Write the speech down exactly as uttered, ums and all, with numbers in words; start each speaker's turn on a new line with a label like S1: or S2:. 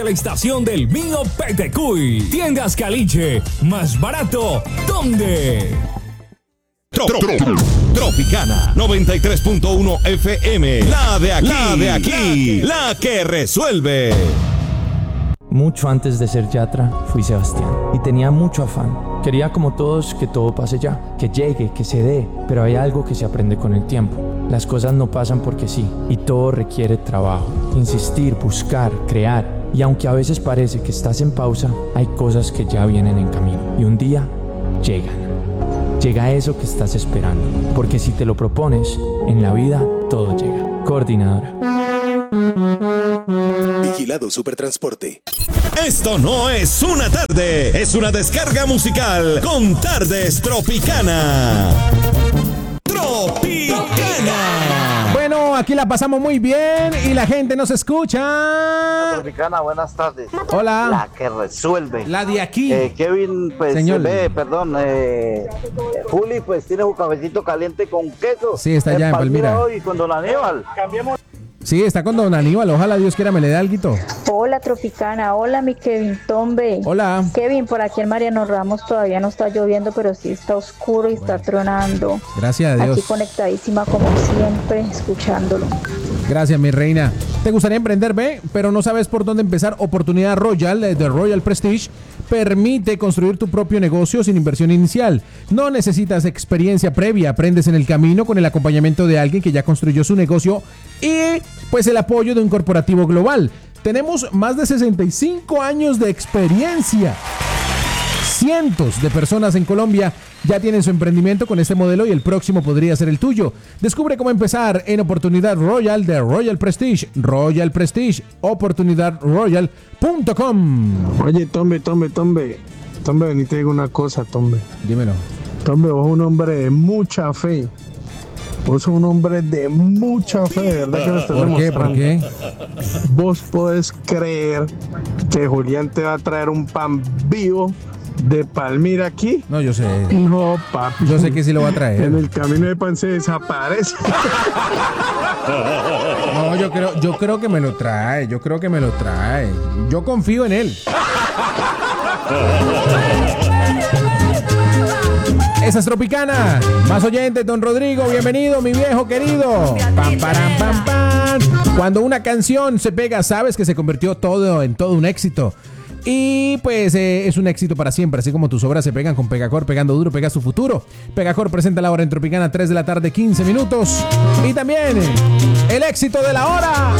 S1: La estación del mío Petecuy. Tiendas Caliche. Más barato. ¿Dónde?
S2: Tro, tro, tro, Tropicana noventa y tres punto uno F M. La de aquí. La de aquí. La que resuelve.
S3: Mucho antes de ser Yatra, fui Sebastián y tenía mucho afán. Quería como todos que todo pase ya, que llegue, que se dé, pero hay algo que se aprende con el tiempo. Las cosas no pasan porque sí, y todo requiere trabajo, insistir, buscar, crear. Y aunque a veces parece que estás en pausa, hay cosas que ya vienen en camino y un día llegan. Llega eso que estás esperando, porque si te lo propones, en la vida todo llega. Coordinadora.
S4: Vigilado Supertransporte.
S2: Esto no es una tarde, es una descarga musical con Tardes Tropicana. Tropicana.
S5: Bueno, aquí la pasamos muy bien y la gente nos escucha.
S6: Tropicana, buenas tardes.
S5: Hola.
S6: La que resuelve.
S5: La de aquí.
S6: Eh, Kevin, pues,
S5: Señor.
S6: ve, perdón, eh, Juli, pues tiene su cafecito caliente con queso.
S5: Sí, está allá en Palmira.
S6: Hoy con Don Aníbal. Cambiemos.
S5: Sí, está con don Aníbal. Ojalá Dios quiera me le dé alguito.
S7: Hola Tropicana, hola mi Kevin Tombe.
S5: Hola.
S7: Kevin, por aquí en Mariano Ramos todavía no está lloviendo, pero sí está oscuro y está tronando.
S5: Gracias a Dios.
S7: Aquí conectadísima como siempre, escuchándolo.
S5: Gracias, mi reina. ¿Te gustaría emprender, ve? Pero no sabes por dónde empezar? Oportunidad Royal de Royal Prestige permite construir tu propio negocio sin inversión inicial. No necesitas experiencia previa, aprendes en el camino con el acompañamiento de alguien que ya construyó su negocio y pues el apoyo de un corporativo global. Tenemos más de sesenta y cinco años de experiencia. Cientos de personas en Colombia ya tienen su emprendimiento con este modelo y el próximo podría ser el tuyo. Descubre cómo empezar en Oportunidad Royal de Royal Prestige. Royal Prestige, oportunidad royal punto com.
S8: Oye, Tombe, Tombe, Tombe. Tombe, vení, te digo una cosa, Tombe.
S5: Dímelo.
S8: Tombe, vos sos un hombre de mucha fe. Vos sos un hombre de mucha fe, de verdad que lo estás
S5: ¿Por qué?
S8: demostrando.
S5: ¿Por qué?
S8: Vos podés creer que Julián te va a traer un pan vivo de Palmira aquí.
S5: No, yo sé.
S8: No, papi.
S5: Yo sé que sí lo va a traer.
S8: En el camino de pan se desaparece.
S5: No, yo creo, yo creo que me lo trae. Yo creo que me lo trae. Yo confío en él. Esa es Tropicana. Más oyentes, don Rodrigo, bienvenido, mi viejo querido. Pam, param, pam, pam. Cuando una canción se pega, sabes que se convirtió todo en todo un éxito. Y pues eh, es un éxito para siempre, así como tus obras se pegan con Pegacor, pegando duro, pega su futuro. Pegacor presenta la hora en Tropicana, tres de la tarde, quince minutos. Y también el éxito de la hora.